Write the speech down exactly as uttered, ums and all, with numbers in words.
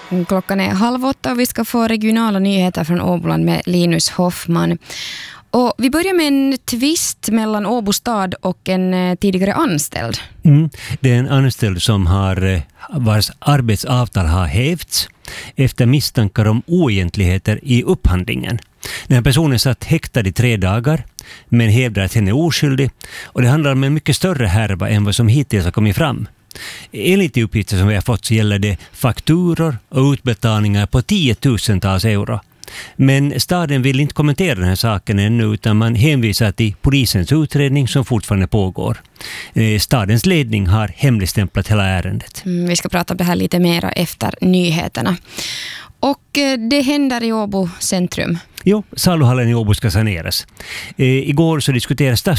Klockan är halv åtta och vi ska få regionala nyheter från Åboland med Linus Hoffman. Och vi börjar med en tvist mellan Åbo stad och en tidigare anställd. Mm. Det är en anställd som har, vars arbetsavtal har hävts efter misstankar om oegentligheter i upphandlingen. Den här personen satt häktad i tre dagar men hävdar att henne är oskyldig, och det handlar om en mycket större härva än vad som hittills har kommit fram. Enligt de uppgifter som vi har fått så gäller det fakturor och utbetalningar på tiotusentals euro. Men staden vill inte kommentera den här saken ännu, utan man hänvisar till polisens utredning som fortfarande pågår. Stadens ledning har hemligstämplat hela ärendet. Mm, vi ska prata om det här lite mer efter nyheterna. Och det händer i Åbo centrum. Jo, saluhallen i Åbo ska saneras. E, igår så diskuterades